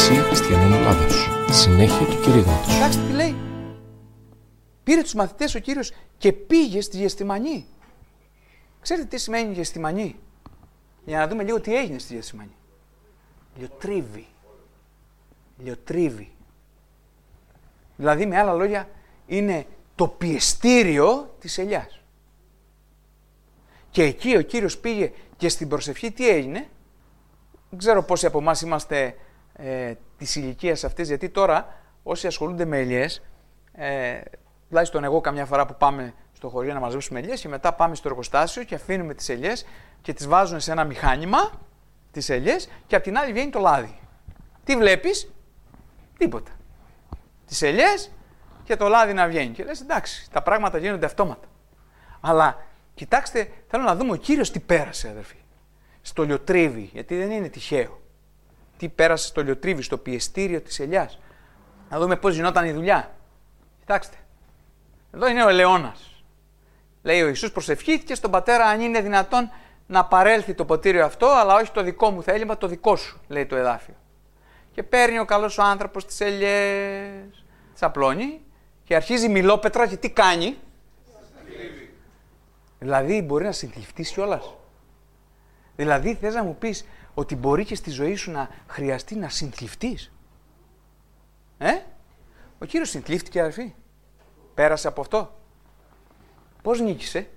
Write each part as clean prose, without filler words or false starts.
Εκκλησία Χριστιανών Ελλάδος. Συνέχεια του κηρύγματος. Κοιτάξτε τι λέει. Πήρε τους μαθητές ο Κύριος και πήγε στη Γεθσιμανή. Ξέρετε τι σημαίνει Γεθσιμανή? Για να δούμε λίγο τι έγινε στη Γεθσιμανή. Λιοτρίβη. Δηλαδή με άλλα λόγια είναι το πιεστήριο της ελιάς. Και εκεί ο Κύριος πήγε και στην προσευχή τι έγινε? Δεν ξέρω πόσοι από εμάς είμαστε της ηλικίας αυτής, γιατί τώρα όσοι ασχολούνται με ελιές, τουλάχιστον εγώ καμιά φορά που πάμε στο χωριό να μαζέψουμε ελιές και μετά πάμε στο εργοστάσιο και αφήνουμε τις ελιές και τις βάζουν σε ένα μηχάνημα, τις ελιές, και απ' την άλλη βγαίνει το λάδι. Τι βλέπεις? Τίποτα. Τις ελιές και το λάδι να βγαίνει. Και λες εντάξει, τα πράγματα γίνονται αυτόματα. Αλλά κοιτάξτε, θέλω να δούμε ο Κύριος τι πέρασε, αδερφοί. Στο λιοτρίβι, γιατί δεν είναι τυχαίο. Τι πέρασε στο λιοτρίβι, στο πιεστήριο της ελιάς. Να δούμε πώς γινόταν η δουλειά. Κοιτάξτε. Εδώ είναι ο ελαιώνας. Λέει ο Ιησούς, προσευχήθηκε στον Πατέρα αν είναι δυνατόν να παρέλθει το ποτήριο αυτό, αλλά όχι το δικό μου θέλημα, το δικό σου, λέει το εδάφιο. Και παίρνει ο καλός ο άνθρωπος τις ελιές, τις απλώνει και αρχίζει μιλόπετρα και τι κάνει? Δηλαδή μπορεί να συνθλιφτείς κιόλας. Δηλαδή θες να μου πεις ότι μπορεί και στη ζωή σου να χρειαστεί να συνθλιφτείς? Ο Κύριος συνθλίφτηκε, αδερφοί. Πέρασε από αυτό. Πώς νίκησε?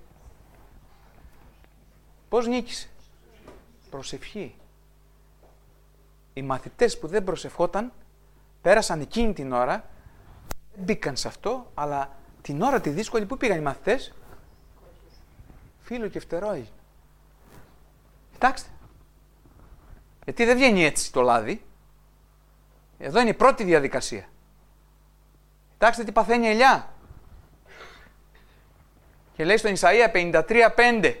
Πώς νίκησε? Προσευχή. Οι μαθητές που δεν προσευχόταν πέρασαν εκείνη την ώρα, δεν μπήκαν σε αυτό, αλλά την ώρα τη δύσκολη που πήγαν οι μαθητές? Φίλο και φτερό έγινε. Κοιτάξτε. Γιατί δεν βγαίνει έτσι το λάδι. Εδώ είναι η πρώτη διαδικασία. Κοιτάξτε τι παθαίνει η ελιά. Και λέει στον Ισαΐα 53:5.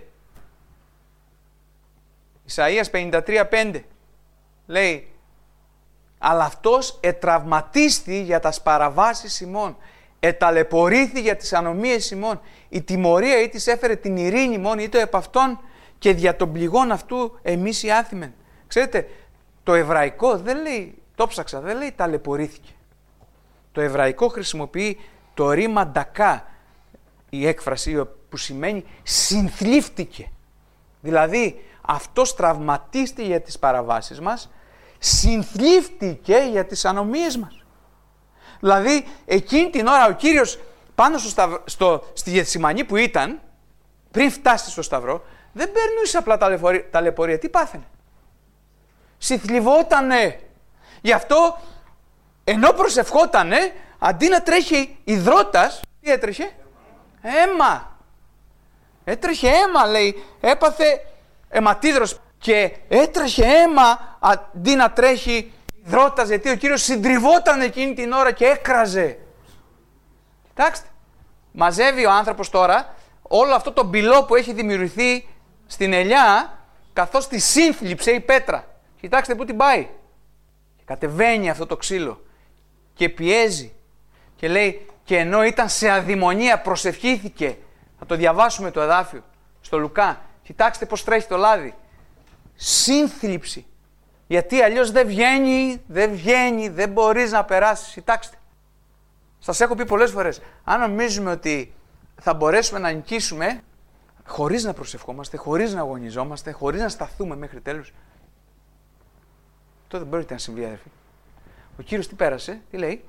Ισαΐας 53:5. Λέει, αλλά αυτός ετραυματίστη για τας παραβάσεις ημών, εταλαιπωρήθη για τις ανομίες ημών, η τιμωρία ή της έφερε την ειρήνη ημών, ή το επ' αυτόν και δια των πληγών αυτού εμείς οι άθυμεν. Ξέρετε, το εβραϊκό δεν λέει, το ψάξα, δεν λέει ταλαιπωρήθηκε. Το εβραϊκό χρησιμοποιεί το ρήμα ντακά, η έκφραση που σημαίνει συνθλίφτηκε. Δηλαδή, αυτός τραυματίστηκε για τις παραβάσεις μας, συνθλίφτηκε για τις ανομίες μας. Δηλαδή, εκείνη την ώρα ο Κύριος πάνω στη Γεθσιμανή που ήταν, πριν φτάσει στο Σταυρό, δεν περνούσε απλά ταλαιπωρία. Τι πάθαινε? Συνθλιβότανε. Γι' αυτό, ενώ προσευχότανε, αντί να τρέχει υδρότας, τι έτρεχε? Αίμα. Έτρεχε αίμα, λέει. Έπαθε αιματίδρος και έτρεχε αίμα αντί να τρέχει υδρότας, γιατί ο Κύριος συντριβόταν εκείνη την ώρα και έκραζε. Κοιτάξτε. Μαζεύει ο άνθρωπος τώρα όλο αυτό το μπυλό που έχει δημιουργηθεί στην ελιά, καθώς τη σύνθλιψε η πέτρα. Κοιτάξτε πού την πάει. Και κατεβαίνει αυτό το ξύλο και πιέζει. Και λέει, και ενώ ήταν σε αδειμονία προσευχήθηκε. Θα το διαβάσουμε το εδάφιο στο Λουκά. Κοιτάξτε πώς τρέχει το λάδι. Σύνθλιψη. Γιατί αλλιώς δεν βγαίνει, δεν μπορείς να περάσεις. Κοιτάξτε. Σας έχω πει πολλές φορές, αν νομίζουμε ότι θα μπορέσουμε να νικήσουμε χωρίς να προσευχόμαστε, χωρίς να αγωνιζόμαστε, χωρίς να σταθούμε μέχρι τέλους, τότε δεν μπορείτε να συμβεί, αδερφοί. Ο Κύριος τι πέρασε, τι λέει?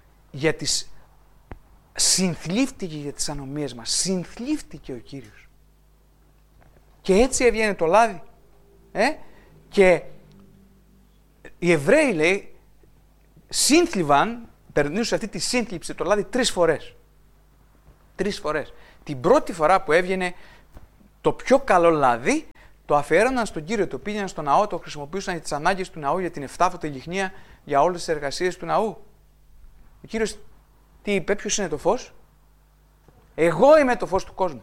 Συνθλίφτηκε για τις ανομίες μας. Συνθλίφτηκε ο Κύριος. Και έτσι έβγαινε το λάδι. Και οι Εβραίοι, λέει, σύνθλιβαν, περνούσε αυτή τη σύνθλιψη το λάδι 3 φορές. 3 φορές. Την πρώτη φορά που έβγαινε το πιο καλό λάδι, το αφιέρωναν στον Κύριο, το πήγαιναν στο ναό, το χρησιμοποιούσαν για τις ανάγκες του ναού, για την 7φωτη λιχνία, για όλες τις εργασίες του ναού. Ο Κύριος τι είπε? Ποιος είναι το φως? Εγώ είμαι το φως του κόσμου.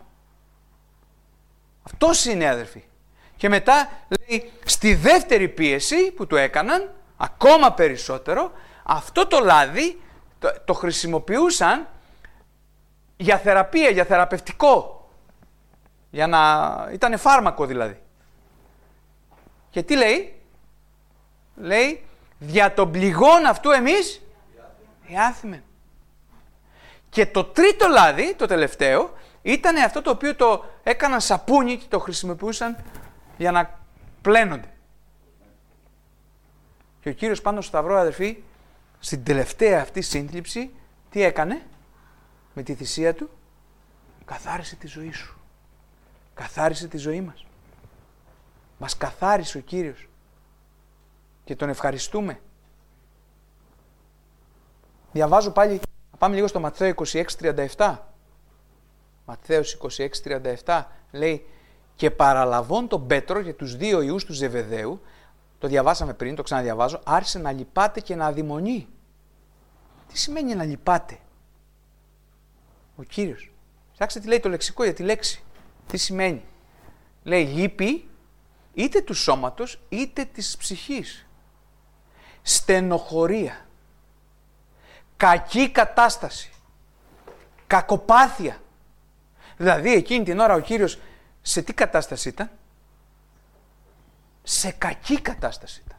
Αυτός είναι, αδερφοί. Και μετά λέει, στη δεύτερη πίεση που του έκαναν, ακόμα περισσότερο, αυτό το λάδι το χρησιμοποιούσαν για θεραπεία, για θεραπευτικό. Για να ήταν φάρμακο δηλαδή. Και τι λέει? Λέει, Δια των πληγών αυτού εμείς διάθυμεν. Και το τρίτο λάδι, το τελευταίο, ήταν αυτό το οποίο το έκαναν σαπούνι και το χρησιμοποιούσαν για να πλένονται. Και ο Κύριος πάνω στο σταυρό, αδερφοί, στην τελευταία αυτή σύνθλιψη, τι έκανε με τη θυσία του? Καθάρισε τη ζωή σου. Καθάρισε τη ζωή μας. Μας καθάρισε ο Κύριος. Και τον ευχαριστούμε. Διαβάζω πάλι, πάμε λίγο στο Ματθαίο 26:37. Ματθαίος 26:37 λέει, και παραλαβών τον Πέτρο και τους δύο ιούς του Ζεβεδαίου, το διαβάσαμε πριν, το ξαναδιαβάζω, άρχισε να λυπάται και να αδειμονεί. Τι σημαίνει να λυπάται? Ο Κύριος. Ψάξτε τι λέει το λεξικό για τη λέξη. Τι σημαίνει? Λέει λύπη είτε του σώματος είτε της ψυχής. Στενοχωρία. Κακή κατάσταση. Κακοπάθεια. Δηλαδή εκείνη την ώρα ο Κύριος σε τι κατάσταση ήταν? Σε κακή κατάσταση ήταν.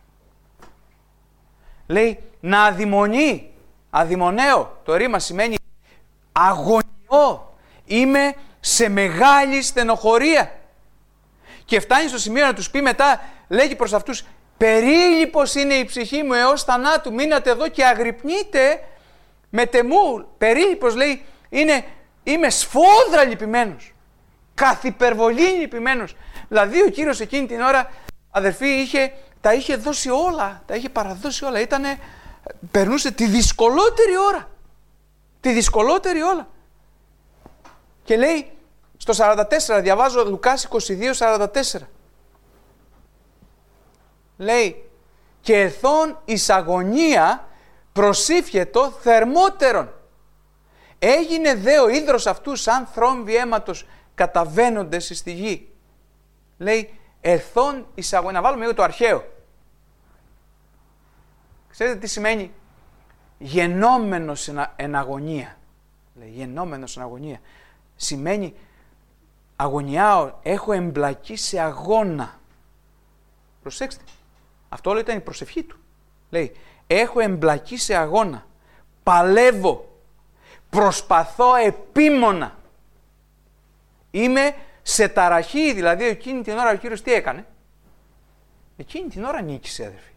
Λέει να αδειμονεί. Αδειμονέω. Το ρήμα σημαίνει αγωνιώ. Είμαι σε μεγάλη στενοχωρία. Και φτάνει στο σημείο να τους πει μετά, λέγει προς αυτούς, περίλυπος είναι η ψυχή μου έως θανάτου, μείνατε εδώ και αγρυπνείτε με τεμού. Περίλυπος λέει, είμαι σφόδρα λυπημένος, καθ' υπερβολή λυπημένος. Δηλαδή ο Κύριος εκείνη την ώρα, αδερφοί, τα είχε δώσει όλα, τα είχε παραδώσει όλα, περνούσε τη δυσκολότερη ώρα, τη δυσκολότερη ώρα. Και λέει στο 44, διαβάζω Λουκάς 22:44. Λέει, και εθών εις αγωνία προσήφιετο θερμότερον. Έγινε δε ο ίδρος αυτού σαν θρόμβοι αίματος καταβαίνοντες εις τη γη. Λέει, εθών εις αγωνία. Να βάλουμε λίγο το αρχαίο. Ξέρετε τι σημαίνει? Γενόμενος εν αγωνία. Λέει, γενόμενος εν αγωνία. Σημαίνει αγωνιάω, έχω εμπλακεί σε αγώνα. Προσέξτε, αυτό όλο ήταν η προσευχή του. Λέει, έχω εμπλακεί σε αγώνα, παλεύω, προσπαθώ επίμονα. Είμαι σε ταραχή, δηλαδή εκείνη την ώρα ο Κύριος τι έκανε? Εκείνη την ώρα νίκησε, αδερφοί.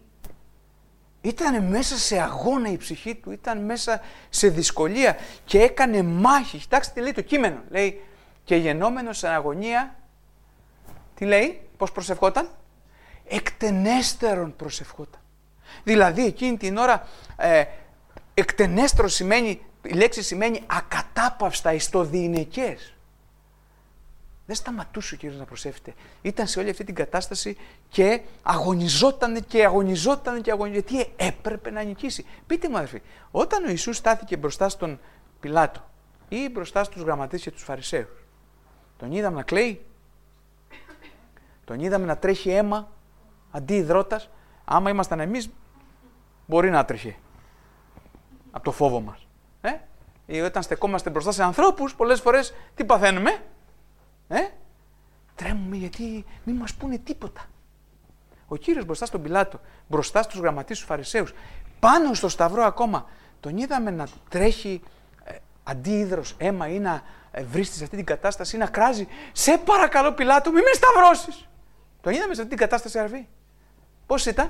Ήταν μέσα σε αγώνα η ψυχή του, ήταν μέσα σε δυσκολία και έκανε μάχη. Κοιτάξτε τι λέει το κείμενο. Λέει, και γενόμενος σε αγωνία, τι λέει, πώς προσευχόταν? Εκτενέστερον προσευχόταν. Δηλαδή εκείνη την ώρα, εκτενέστερο σημαίνει, η λέξη σημαίνει ακατάπαυστα, εις το διηνεκές. Δεν σταματούσε ο Κύριος να προσεύχεται. Ήταν σε όλη αυτή την κατάσταση και αγωνιζότανε και αγωνιζότανε και αγωνιζότανε. Γιατί έπρεπε να νικήσει. Πείτε μου, αδερφοί, όταν ο Ιησούς στάθηκε μπροστά στον Πιλάτο ή μπροστά στους γραμματείς και τους Φαρισαίους, τον είδαμε να κλαίει? Τον είδαμε να τρέχει αίμα αντί υδρότας? Άμα ήμασταν εμείς, μπορεί να τρέχει από το φόβο μας. Ή όταν στεκόμαστε μπροστά σε ανθρώπους, πολλές φορές τι παθαίνουμε? Τρέμουμε γιατί μην μας πούνε τίποτα. Ο Κύριος μπροστά στον Πιλάτο, μπροστά στους γραμματείς, στους Φαρισαίους, πάνω στο σταυρό ακόμα, τον είδαμε να τρέχει αντί υδρος αίμα ή να βρίσκεται σε αυτή την κατάσταση ή να κράζει, σε παρακαλώ Πιλάτο μη με σταυρώσεις. Τον είδαμε σε αυτή την κατάσταση, αρβή. Πώς ήταν?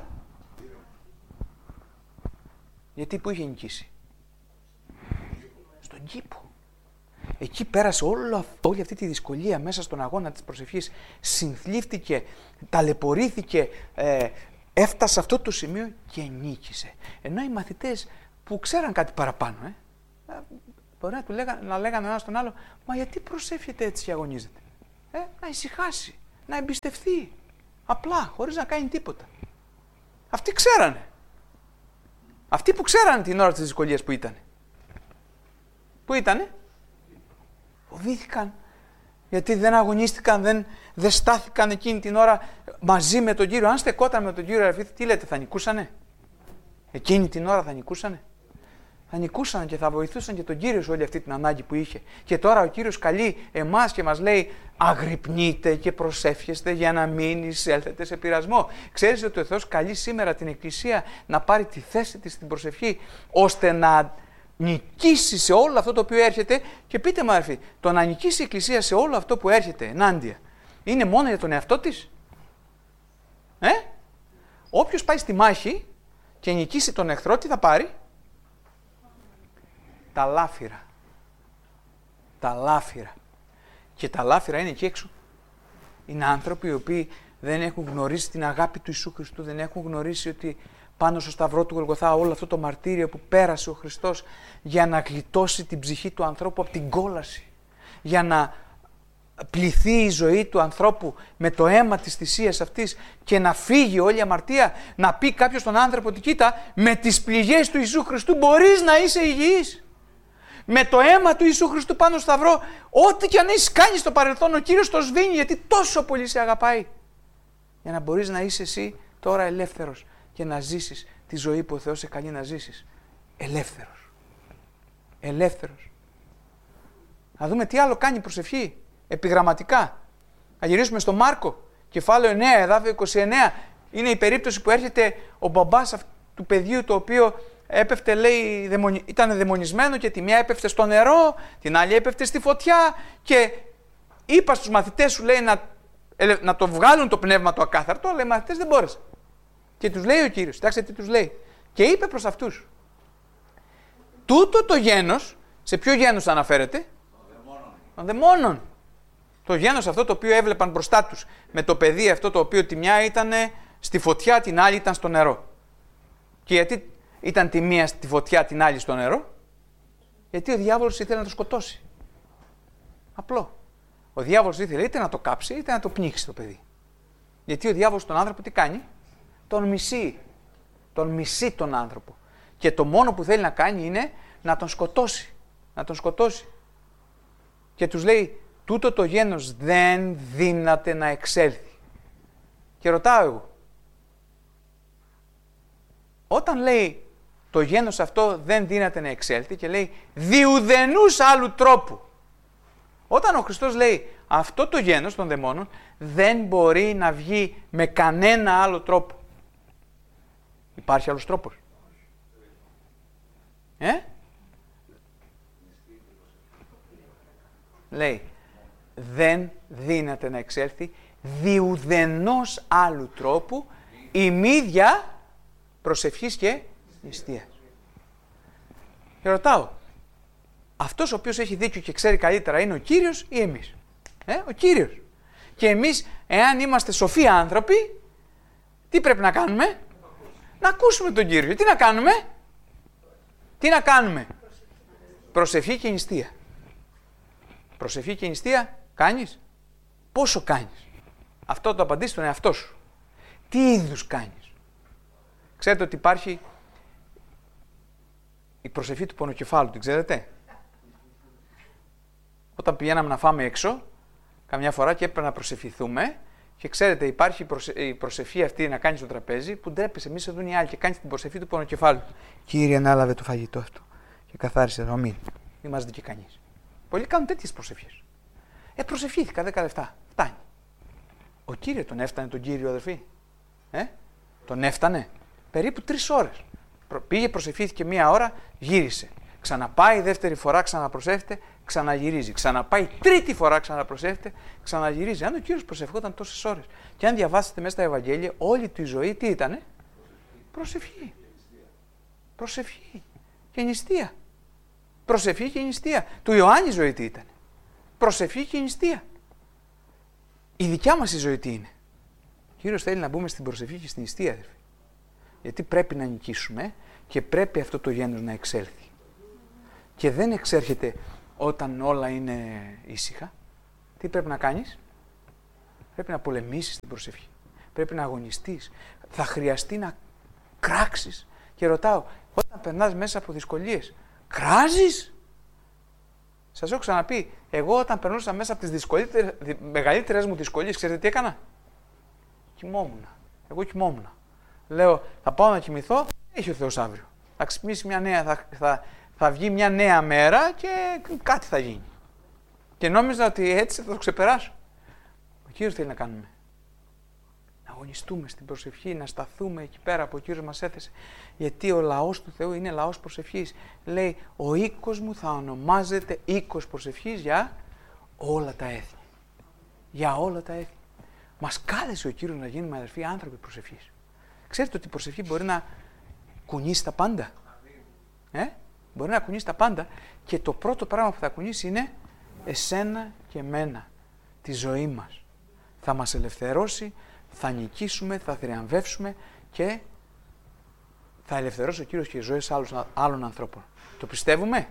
Γιατί που είχε νικήσει? Στον κήπο. Εκεί πέρασε όλη αυτή τη δυσκολία μέσα στον αγώνα της προσευχής, συνθλίφθηκε, ταλαιπωρήθηκε, έφτασε σε αυτό το σημείο και νίκησε. Ενώ οι μαθητές που ξέραν κάτι παραπάνω, μπορεί να λέγανε ένα στον άλλο, μα γιατί προσεύχεται έτσι και αγωνίζεται? Να ησυχάσει, να εμπιστευτεί, απλά, χωρίς να κάνει τίποτα. Αυτοί ξέρανε. Αυτοί που ξέρανε την ώρα της δυσκολίας που ήτανε. Πού ήτανε? Φοβήθηκαν, γιατί δεν αγωνίστηκαν, δεν στάθηκαν εκείνη την ώρα μαζί με τον Κύριο. Αν στεκόταν με τον Κύριο, τι λέτε, θα νικούσανε? Εκείνη την ώρα θα νικούσανε? Θα νικούσαν και θα βοηθούσαν και τον Κύριο σε όλη αυτή την ανάγκη που είχε. Και τώρα ο Κύριος καλεί εμάς και μας λέει αγρυπνείτε και προσεύχεστε για να μην εισέλθετε σε πειρασμό. Ξέρεις ότι ο Θεός καλεί σήμερα την Εκκλησία να πάρει τη θέση της στην προσευχή, ώστε να νικήσει σε όλο αυτό το οποίο έρχεται. Και πείτε μου αδερφοί, το να νικήσει η Εκκλησία σε όλο αυτό που έρχεται ενάντια, είναι μόνο για τον εαυτό της? Όποιος πάει στη μάχη και νικήσει τον εχθρό, τι θα πάρει? Τα λάφυρα. Τα λάφυρα. Και τα λάφυρα είναι εκεί έξω. Είναι άνθρωποι οι οποίοι δεν έχουν γνωρίσει την αγάπη του Ιησού Χριστού, δεν έχουν γνωρίσει ότι πάνω στο σταυρό του Γολγοθά όλο αυτό το μαρτύριο που πέρασε ο Χριστός για να γλιτώσει την ψυχή του ανθρώπου από την κόλαση, για να πληθεί η ζωή του ανθρώπου με το αίμα της θυσίας αυτής και να φύγει όλη η αμαρτία, να πει κάποιος στον άνθρωπο ότι κοίτα, με τις πληγές του Ιησού Χριστού μπορείς να είσαι υγιής. Με το αίμα του Ιησού Χριστού πάνω στο σταυρό, ό,τι και αν έχεις κάνει στο παρελθόν, ο Κύριος το σβήνει γιατί τόσο πολύ σε αγαπάει. Για να μπορείς να είσαι εσύ τώρα ελεύθερος και να ζήσεις τη ζωή που ο Θεός σε καλεί να ζήσεις. Ελεύθερος. Ελεύθερος. Να δούμε τι άλλο κάνει η προσευχή. Επιγραμματικά. Να γυρίσουμε στο Μάρκο, κεφάλαιο 9, εδάφιο 29. Είναι η περίπτωση που έρχεται ο μπαμπάς του παιδιού το οποίο έπεφτε, λέει, ήταν δαιμονισμένο και τη μία έπεφτε στο νερό, την άλλη έπεφτε στη φωτιά και είπα στους μαθητές σου, λέει, να το βγάλουν το πνεύμα το ακάθαρτο, αλλά οι μαθητές δεν μπόρεσαν. Και τους λέει ο Κύριος, κοιτάξτε τι τους λέει. Και είπε προς αυτούς, τούτο το γένος, σε ποιο γένος αναφέρεται? Των δαιμόνων. Το γένος αυτό το οποίο έβλεπαν μπροστά τους, με το παιδί αυτό το οποίο τη μια ήταν στη φωτιά, την άλλη ήταν στο νερό. Και γιατί ήταν τη μία στη φωτιά, την άλλη στο νερό? Γιατί ο διάβολος ήθελε να το σκοτώσει. Απλό. Ο διάβολος ήθελε είτε να το κάψει είτε να το πνίξει το παιδί. Γιατί ο διάβολος τον άνθρωπο τι κάνει? Τον μισεί. Τον μισεί τον άνθρωπο. Και το μόνο που θέλει να κάνει είναι να τον σκοτώσει. Να τον σκοτώσει. Και τους λέει, τούτο το γένος δεν δύναται να εξέλθει. Και ρωτάω εγώ, όταν λέει το γένος αυτό δεν δύναται να εξέλθει και λέει διουδενούς άλλου τρόπου. Όταν ο Χριστός λέει αυτό το γένος των δαιμόνων δεν μπορεί να βγει με κανένα άλλο τρόπο. Υπάρχει άλλος τρόπος? Λέει δεν δύναται να εξέλθει διουδενός άλλου τρόπου ημίδια προσευχής και νηστείας. Και ρωτάω, αυτός ο οποίος έχει δίκιο και ξέρει καλύτερα είναι ο Κύριος ή εμείς? Ο Κύριος. Και εμείς, εάν είμαστε σοφοί άνθρωποι, τι πρέπει να κάνουμε? Να ακούσουμε τον Κύριο. Τι να κάνουμε? Τι να κάνουμε? Προσευχή και νηστεία. Προσευχή και νηστεία κάνεις? Πόσο κάνεις? Αυτό το απαντήσεις στον εαυτό σου. Τι είδους κάνεις? Ξέρετε ότι υπάρχει η προσευχή του πονοκεφάλου, την ξέρετε? Όταν πηγαίναμε να φάμε έξω, καμιά φορά και έπρεπε να προσευχηθούμε και ξέρετε υπάρχει η προσευχή αυτή να κάνεις στο τραπέζι που ντρέπεσαι, μη σε δουν οι άλλοι και κάνεις την προσευχή του πονοκεφάλου. Κύριε, ανάλαβε το φαγητό αυτό και καθάρισε το αμήν. Μη μας δει και κανείς. Πολλοί κάνουν τέτοιες προσευχές. Προσευχήθηκα 10 λεπτά. Φτάνει. Ο Κύριε τον έφτανε τον Κύριο, αδερφοί? Τον έφτανε? Περίπου 3 ώρες. Πήγε, προσευχήθηκε 1 ώρα, γύρισε. Ξαναπάει δεύτερη φορά, ξαναπροσεύχεται, ξαναγυρίζει. Ξαναπάει τρίτη φορά, ξαναπροσεύχεται, ξαναγυρίζει. Αν ο Κύριος προσευχόταν τόσες ώρες και αν διαβάσετε μέσα στα Ευαγγέλια, όλη του η ζωή τι ήτανε? Προσευχή. Προσευχή και νηστεία. Προσευχή και νηστεία. Του Ιωάννη η ζωή τι ήταν? Προσευχή και νηστεία. Η δικιά μας η ζωή τι είναι? Ο Κύριος θέλει να μπούμε στην προσευχή και στην νηστεία, αδερφοί. Γιατί πρέπει να νικήσουμε και πρέπει αυτό το γένος να εξέλθει. Και δεν εξέρχεται όταν όλα είναι ήσυχα. Τι πρέπει να κάνεις? Πρέπει να πολεμήσεις την προσευχή. Πρέπει να αγωνιστείς. Θα χρειαστεί να κράξεις. Και ρωτάω, όταν περνάς μέσα από δυσκολίες, κράζεις? Σας έχω ξαναπεί, εγώ όταν περνούσα μέσα από τις μεγαλύτερες μου δυσκολίες, ξέρετε τι έκανα? Κοιμόμουν. Εγώ κοιμόμουν. Λέω, θα πάω να κοιμηθώ, έχει ο Θεός αύριο. Θα ξυπνήσει μια νέα, θα βγει μια νέα μέρα και κάτι θα γίνει. Και νόμιζα ότι έτσι θα το ξεπεράσω. Ο Κύριος θέλει να κάνουμε. Να αγωνιστούμε στην προσευχή, να σταθούμε εκεί πέρα που ο Κύριος μας έθεσε. Γιατί ο λαός του Θεού είναι λαός προσευχής. Λέει, ο οίκος μου θα ονομάζεται οίκος προσευχής για όλα τα έθνη. Για όλα τα έθνη. Μας κάλεσε ο Κύριος να γίνουμε, αδερφοί, άνθρωποι προσευχής. Ξέρετε ότι η προσευχή μπορεί να κουνήσει τα πάντα. Μπορεί να κουνήσει τα πάντα και το πρώτο πράγμα που θα κουνήσει είναι εσένα και εμένα, τη ζωή μας. Θα μας ελευθερώσει, θα νικήσουμε, θα θριαμβεύσουμε και θα ελευθερώσει ο Κύριος και οι ζωές άλλων ανθρώπων. Το πιστεύουμε?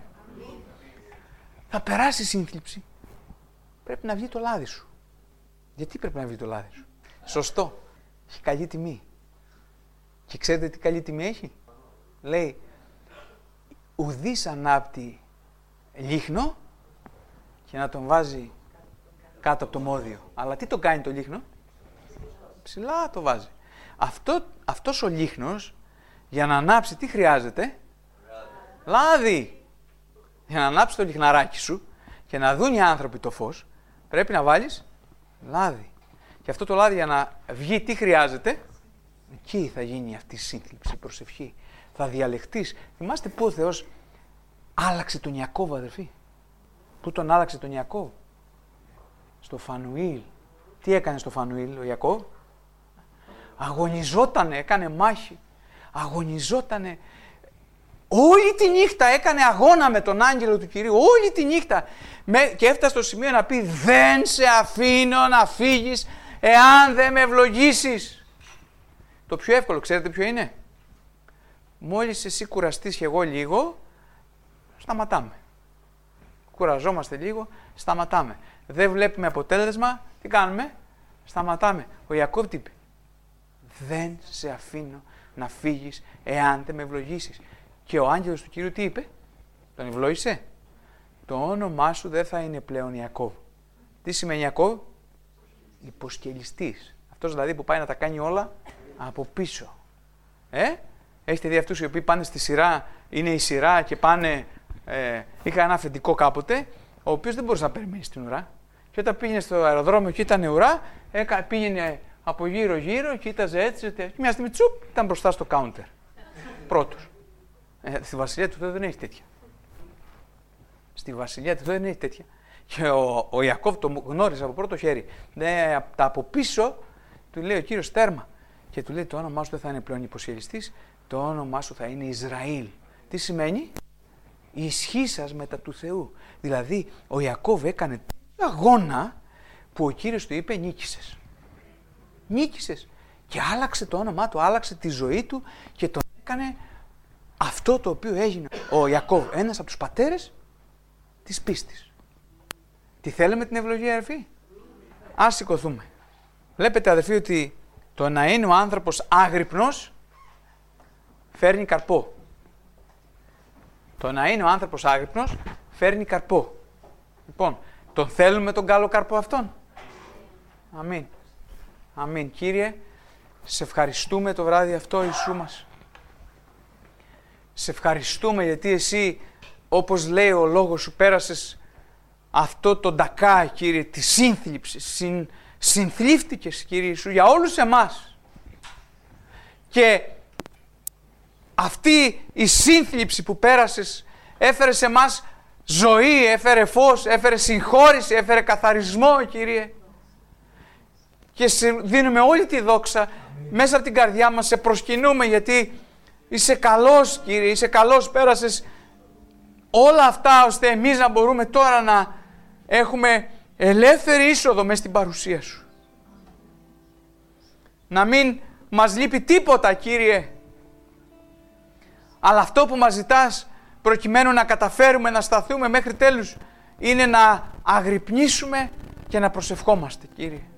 Θα περάσει η σύνθλιψη. Πρέπει να βγει το λάδι σου. Γιατί πρέπει να βγει το λάδι σου? Σωστό. Έχει καλή τιμή. Και ξέρετε τι καλή τιμή έχει? Λέει, ουδής ανάπτει λίχνο και να τον βάζει κάτω από το μόδιο. Αλλά τι το κάνει το λίχνο? Ψηλά το βάζει. Αυτός ο λίχνος για να ανάψει τι χρειάζεται? Λάδι. Για να ανάψει το λιχναράκι σου και να δουν οι άνθρωποι το φως πρέπει να βάλεις λάδι. Και αυτό το λάδι για να βγει τι χρειάζεται? Εκεί θα γίνει αυτή η σύνθλιψη, η προσευχή. Θα διαλεχτείς. Θυμάστε πού ο Θεός άλλαξε τον Ιακώβ, αδερφοί? Πού τον άλλαξε τον Ιακώβ? Στο Φανουήλ. Τι έκανε στο Φανουήλ ο Ιακώβ? Αγωνιζότανε, έκανε μάχη. Αγωνιζότανε. Όλη τη νύχτα έκανε αγώνα με τον άγγελο του Κυρίου. Όλη τη νύχτα. Και έφτασε στο σημείο να πει, δεν σε αφήνω να φύγεις εάν δεν με ευλογήσεις. Το πιο εύκολο, ξέρετε ποιο είναι? Μόλις εσύ κουραστείς και εγώ λίγο, σταματάμε. Κουραζόμαστε λίγο, σταματάμε. Δεν βλέπουμε αποτέλεσμα, τι κάνουμε? Σταματάμε. Ο Ιακώβ τι είπε? Δεν σε αφήνω να φύγεις εάν δεν με ευλογήσεις. Και ο άγγελος του Κυρίου τι είπε? Τον ευλόγησε. Το όνομά σου δεν θα είναι πλέον Ιακώβ. Τι σημαίνει Ιακώβ? Υποσκελιστής. Αυτός δηλαδή που πάει να τα κάνει όλα από πίσω. Έχετε δει αυτούς οι οποίοι πάνε στη σειρά, είναι η σειρά και πάνε. Είχα ένα αφεντικό κάποτε, ο οποίος δεν μπορούσε να περιμένει στην ουρά. Και όταν πήγαινε στο αεροδρόμιο και ήταν ουρά, πήγαινε από γύρω-γύρω, κοίταζε έτσι. Και μια στιγμή τσουπ, ήταν μπροστά στο κάουντερ. Πρώτος. Στη βασιλεία του Θεού δεν έχει τέτοια. Στη βασιλεία του Θεού δεν έχει τέτοια. Και ο Ιακώβ το γνώριζε από πρώτο χέρι. Τα από πίσω του λέει ο Κύριος τέρμα. Και του λέει το όνομά σου δεν θα είναι πλέον υποσχελιστής, το όνομά σου θα είναι Ισραήλ. Τι σημαίνει? Η ισχύ σας μετά του Θεού. Δηλαδή ο Ιακώβ έκανε αγώνα που ο Κύριος του είπε νίκησες. Νίκησες. Και άλλαξε το όνομά του, άλλαξε τη ζωή του και τον έκανε αυτό το οποίο έγινε ο Ιακώβ, ένας από τους πατέρες της πίστης. Τι θέλουμε την ευλογία, αδερφοί? Ας σηκωθούμε. Βλέπετε, αδερφοί, ότι το να είναι ο άνθρωπος άγρυπνος φέρνει καρπό. Το να είναι ο άνθρωπος άγρυπνος φέρνει καρπό. Λοιπόν, τον θέλουμε τον καλό καρπό αυτόν? Αμήν. Αμήν. Κύριε, σε ευχαριστούμε το βράδυ αυτό, Ιησού μας. Σε ευχαριστούμε γιατί εσύ, όπως λέει ο λόγος σου, πέρασες αυτό το ντακά, Κύριε, τη σύνθλιψη. Συνθλίφτηκες, Κύριε Ιησού, για όλους εμάς. Και αυτή η σύνθλιψη που πέρασες έφερε σε εμάς ζωή, έφερε φως, έφερε συγχώρηση, έφερε καθαρισμό, Κύριε. Και σε δίνουμε όλη τη δόξα μέσα από την καρδιά μας, σε προσκυνούμε γιατί είσαι καλός, Κύριε, είσαι καλός, πέρασες όλα αυτά ώστε εμείς να μπορούμε τώρα να έχουμε ελεύθερη είσοδο μέσα στην παρουσία σου. Να μην μας λείπει τίποτα, Κύριε, αλλά αυτό που μας ζητάς προκειμένου να καταφέρουμε να σταθούμε μέχρι τέλους είναι να αγρυπνήσουμε και να προσευχόμαστε, Κύριε.